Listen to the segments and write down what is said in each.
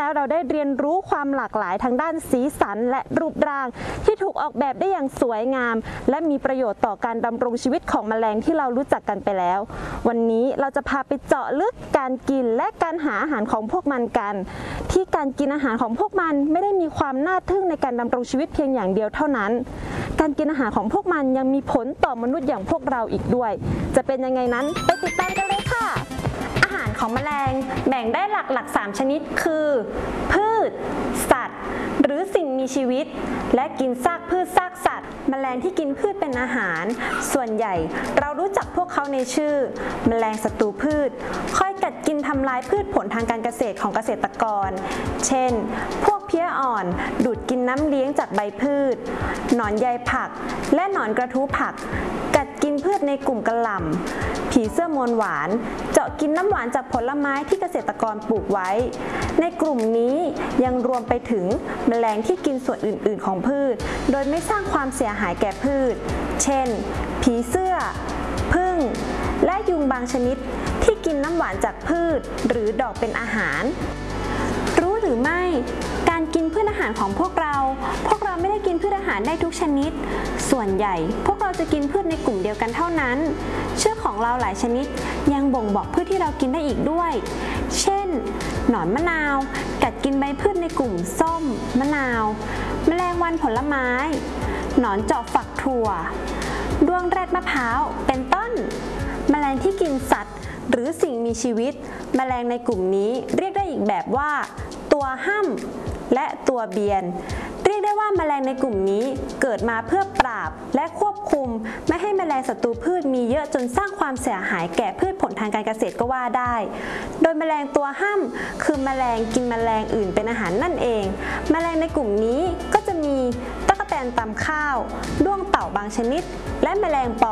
แล้วเราได้เรียนรู้ความหลากหลายทางด้านสีสันและรูปร่างที่ถูกออกแบบได้อย่างสวยงามและมีประโยชน์ต่อการดำรงชีวิตของแมลงที่เรารู้จักกันไปแล้ววันนี้เราจะพาไปเจาะลึกการกินและการหาอาหารของพวกมันกันที่การกินอาหารของพวกมันไม่ได้มีความน่าทึ่งในการดำรงชีวิตเพียงอย่างเดียวเท่านั้นการกินอาหารของพวกมันยังมีผลต่อมนุษย์อย่างพวกเราอีกด้วยจะเป็นยังไงนั้นไปติดตามกันเลยค่ะอาหารของแมลงแบ่งได้หลักๆ3ชนิดคือพืชสัตว์หรือสิ่งมีชีวิตและกินซากพืชซากสัตว์แมลงที่กินพืชเป็นอาหารส่วนใหญ่เรารู้จักพวกเขาในชื่อแมลงศัตรูพืชค่อยกัดกินทำลายพืชผลทางการเกษตรของเกษตรกรเช่นพวกเพี้ยอ่อนดูดกินน้ำเลี้ยงจากใบพืชหนอนใยผักและหนอนกระทู้ผักกัดกินพืชในกลุ่มกะหล่ำผีเสื้อมวลหวานเจาะกินน้ำหวานจากผลไม้ที่เกษตรกรปลูกไว้ในกลุ่มนี้ยังรวมไปถึงแมลงที่กินส่วนอื่นๆของพืชโดยไม่สร้างความเสียหายแก่พืชเช่นผีเสื้อผึ้งและยุงบางชนิดที่กินน้ำหวานจากพืชหรือดอกเป็นอาหารรู้หรือไม่การกินพืชอาหารของพวกเราไม่ได้กินพืชอาหารได้ทุกชนิดส่วนใหญ่พวกเราจะกินพืชในกลุ่มเดียวกันเท่านั้นเชือกของเราหลายชนิดยังบ่งบอกพืชที่เรากินได้อีกด้วยเช่นหนอนมะนาวกัดกินใบพืชในกลุ่มส้มมะนาวแมลงวันผลไม้หนอนเจาะฝักถั่วด้วงแรดมะพร้าวเป็นต้นแมลงที่กินสัตว์หรือสิ่งมีชีวิตแมลงในกลุ่มนี้เรียกได้อีกแบบว่าตัวห้ำและตัวเบียนเรียกได้ว่าแมลงในกลุ่มนี้เกิดมาเพื่อปราบและควบคุมไม่ให้แมลงศัตรูพืชมีเยอะจนสร้างความเสียหายแก่พืชผลทางการเกษตรก็ว่าได้โดยแมลงตัวห้ำคือแมลงกินแมลงอื่นเป็นอาหารนั่นเองแมลงในกลุ่มนี้ก็จะมีตั๊กแตนตำข้าวด้วงเต่าบางชนิดและแมลงปอ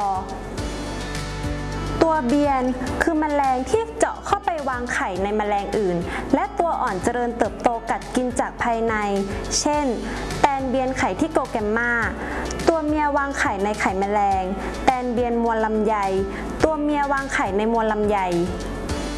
ตัวเบียนคือแมลงที่เจาะเข้าไปวางไข่ในแมลงอื่นและตัวอ่อนเจริญเติบโตกัดกินจากภายในเช่นแตนเบียนไข่ที่โกแกมมาตัวเมียวางไข่ในไข่แมลงแตนเบียนมวลลำไยตัวเมียวางไข่ในมวลลำไย